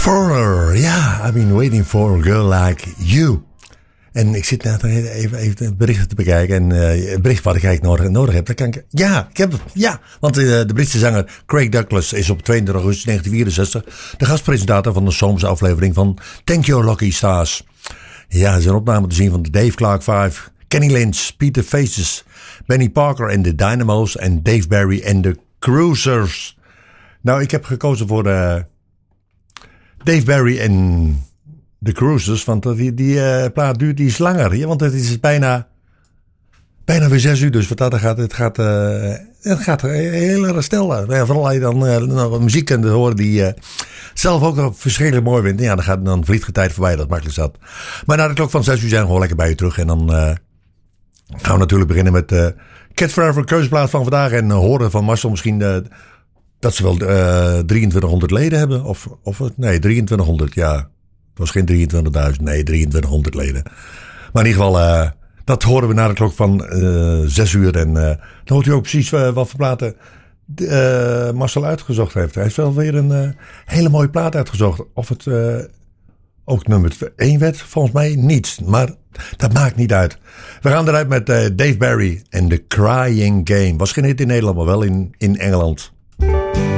Foreigner, ja, I've been waiting for a girl like you. En ik zit net even berichten te bekijken. En het bericht wat ik eigenlijk nodig heb, dan kan ik... Ja, ik heb het. Ja, want de Britse zanger Craig Douglas is op 22 augustus 1964 de gastpresentator van de zomerse aflevering van Thank Your Lucky Stars. Ja, er zijn opnamen te zien van de Dave Clark 5, Kenny Lynch, Peter Faces, Benny Parker en de Dynamos en Dave Barry en de Cruisers. Nou, ik heb gekozen voor Dave Barry en de Cruisers, want die plaat duurt iets langer. Ja, want het is bijna weer 6 uur, dus wat dat gaat, het gaat heel erg snel. Ja, vooral als je dan muziek kunt horen die zelf ook verschrikkelijk mooi vindt. Ja, dan vliegt de tijd voorbij, dat makkelijk zat. Maar na de klok van 6 uur zijn we gewoon lekker bij je terug. En dan gaan we natuurlijk beginnen met Cat Forever, keuzeplaat van vandaag. En horen van Marcel misschien dat ze wel 2300 leden hebben. Nee, 2300, ja. Het was geen 23.000, nee, 2300 leden. Maar in ieder geval, dat horen we na de klok van 6 uur. En dan hoort u ook precies wat voor platen Marcel uitgezocht heeft. Hij heeft wel weer een hele mooie plaat uitgezocht. Of het ook nummer 1 werd, volgens mij niet. Maar dat maakt niet uit. We gaan eruit met Dave Barry en The Crying Game. Was geen hit in Nederland, maar wel in Engeland.